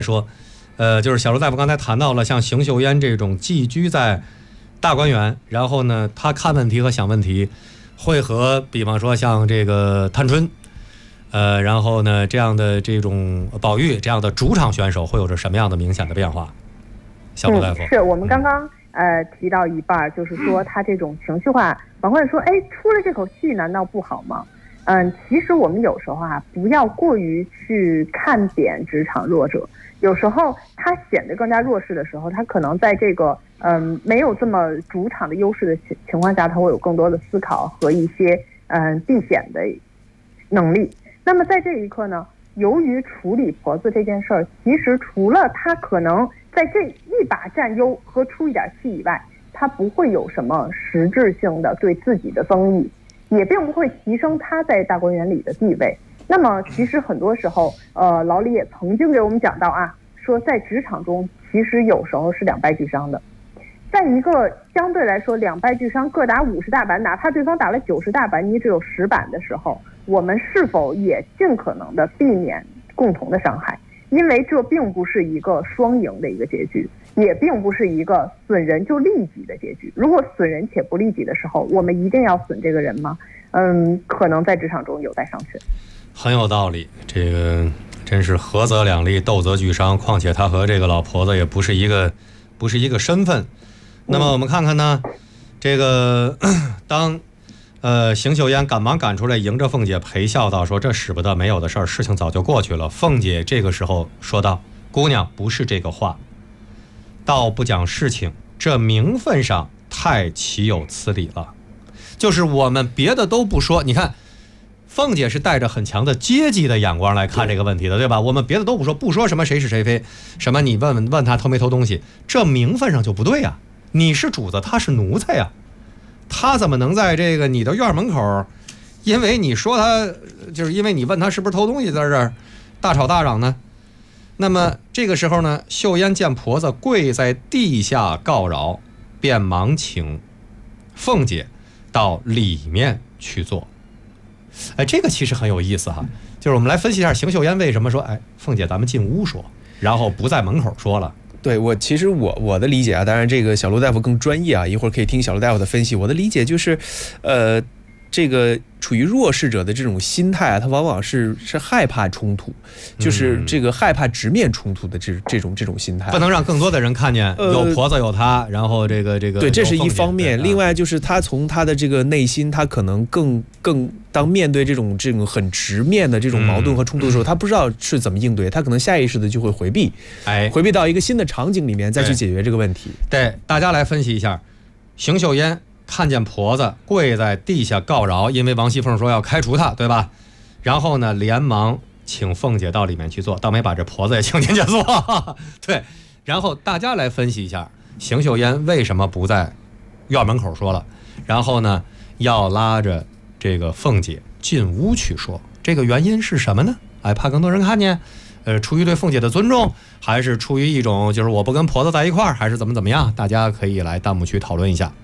说，就是小卢大夫刚才谈到了，像邢岫烟这种寄居在大观园，然后呢，他看问题和想问题，会和比方说像这个探春，然后呢这样的这种宝玉这样的主场选手，会有着什么样的明显的变化？小卢大夫， 是我们刚刚提到一半，就是说他这种情绪化，反过来说，哎，出了这口气难道不好吗？其实我们有时候不要过于去看扁职场弱者，有时候他显得更加弱势的时候，他可能在这个没有这么主场的优势的情况下，他会有更多的思考和一些避险的能力。那么在这一刻呢，由于处理婆子这件事儿，其实除了他可能在这一把占优和出一点气以外，他不会有什么实质性的对自己的增益，也并不会提升他在大观园里的地位。那么其实很多时候老李也曾经给我们讲到说在职场中其实有时候是两败俱伤的。在一个相对来说两败俱伤各打50大板，哪怕对方打了90大板，你只有10板的时候，我们是否也尽可能的避免共同的伤害？因为这并不是一个双赢的一个结局，也并不是一个损人就利己的结局。如果损人且不利己的时候，我们一定要损这个人吗？可能在职场中有待商榷。 很有道理，这个真是合则两利，斗则俱伤。况且他和这个老婆子也不是一个身份。那么我们看看呢，这个当邢岫烟赶忙赶出来，迎着凤姐陪笑道说：“这使不得，没有的事儿，事情早就过去了。”凤姐这个时候说道：“姑娘不是这个话，倒不讲事情，这名分上太岂有此理了。就是我们别的都不说，你看。”凤姐是带着很强的阶级的眼光来看这个问题的，对吧？我们别的都不说，不说什么谁是谁非，什么你问他偷没偷东西，这名分上就不对呀。你是主子，他是奴才呀，他怎么能在这个你的院门口，因为你说他，就是因为你问他是不是偷东西，在这儿大吵大嚷呢？那么这个时候呢，岫烟见婆子跪在地下告饶，便忙请凤姐到里面去坐。这个其实很有意思哈，就是我们来分析一下邢岫烟为什么说，凤姐咱们进屋说，然后不在门口说了。 对，其实我的理解当然这个小卢大夫更专业一会儿可以听小卢大夫的分析。我的理解就是，这个处于弱势者的这种心态他往往是害怕冲突，就是这个害怕直面冲突的这种心态， 不能让更多的人看见有婆子有他，然后这个对，这是一方面。另外就是他从他的这个内心，他可能更当面对这种很直面的这种矛盾和冲突的时候，他不知道是怎么应对，他可能下意识的就会回避，回避到一个新的场景里面再去解决这个问题。 对，大家来分析一下，邢岫烟看见婆子跪在地下告饶，因为王熙凤说要开除他，对吧？然后呢，连忙请凤姐到里面去坐，倒没把这婆子也请进去坐。对，然后大家来分析一下，邢岫烟为什么不在院门口说了，然后呢，要拉着这个凤姐进屋去说，这个原因是什么呢？怕更多人看见，出于对凤姐的尊重，还是出于一种就是我不跟婆子在一块儿，还是怎么样？大家可以来弹幕区讨论一下。